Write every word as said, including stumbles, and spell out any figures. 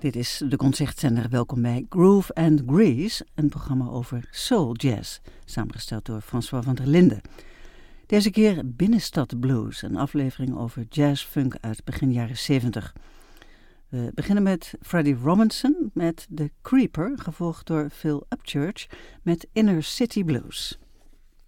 Dit is de concertzender. Welkom bij Groove and Grease, een programma over soul jazz, samengesteld door François van der Linden. Deze keer Binnenstad Blues, een aflevering over jazz-funk uit begin jaren zeventig. We beginnen met Freddie Robinson met The Creeper, gevolgd door Phil Upchurch met Inner City Blues.